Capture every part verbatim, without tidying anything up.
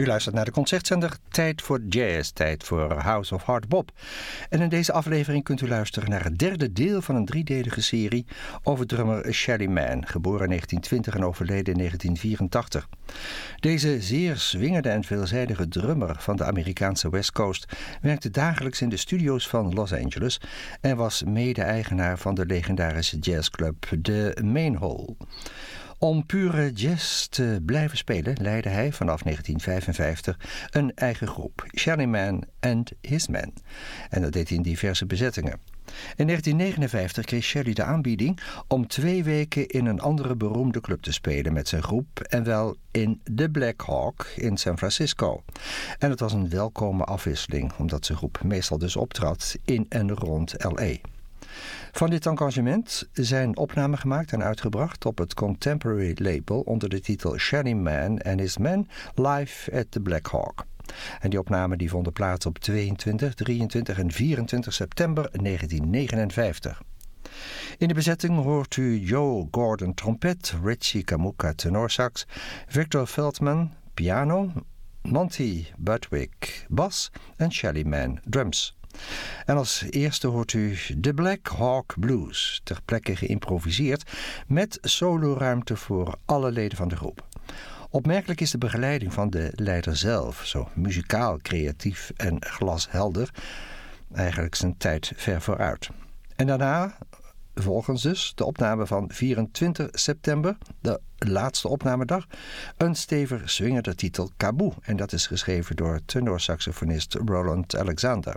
U luistert naar de concertzender Tijd voor Jazz, tijd voor House of Hard Bop. En in deze aflevering kunt u luisteren naar het derde deel van een driedelige serie over drummer Shelly Manne, geboren in negentien twintig en overleden in negentien vierentachtig. Deze zeer swingende en veelzijdige drummer van de Amerikaanse West Coast werkte dagelijks in de studio's van Los Angeles en was mede-eigenaar van de legendarische jazzclub The Main Hall. Om pure jazz te blijven spelen leidde hij vanaf negentien vijfenvijftig een eigen groep, Shelly Manne and His Men. En dat deed hij in diverse bezettingen. In negentien negenenvijftig kreeg Shelly de aanbieding om twee weken in een andere beroemde club te spelen met zijn groep, en wel in The Black Hawk in San Francisco. En het was een welkome afwisseling, omdat zijn groep meestal dus optrad in en rond L A. Van dit engagement zijn opnamen gemaakt en uitgebracht op het Contemporary label onder de titel Shelly Manne and His Men Live at the Black Hawk. En die opnamen die vonden plaats op tweeëntwintig, drieëntwintig en vierentwintig september negentien negenenvijftig. In de bezetting hoort u Joe Gordon trompet, Richie Kamuka tenorsax, Victor Feldman piano, Monty Budwig bas en Shelly Manne drums. En als eerste hoort u The Black Hawk Blues, ter plekke geïmproviseerd met soloruimte voor alle leden van de groep. Opmerkelijk is de begeleiding van de leider zelf, zo muzikaal, creatief en glashelder, eigenlijk zijn tijd ver vooruit. En daarna, volgens dus, de opname van vierentwintig september, de laatste opnamedag, een stevig swingende titel Kaboe, en dat is geschreven door tenorsaxofonist Roland Alexander.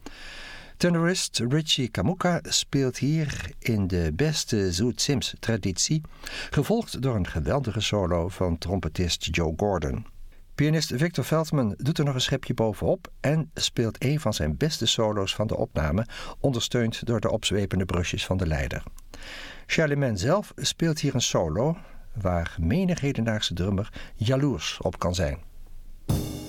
Tenorist Richie Kamuka speelt hier in de beste Zoot Sims traditie, gevolgd door een geweldige solo van trompetist Joe Gordon. Pianist Victor Feldman doet er nog een schepje bovenop en speelt een van zijn beste solo's van de opname, ondersteund door de opzwepende brusjes van de leider. Shelly Manne zelf speelt hier een solo waar menig hedendaagse drummer jaloers op kan zijn.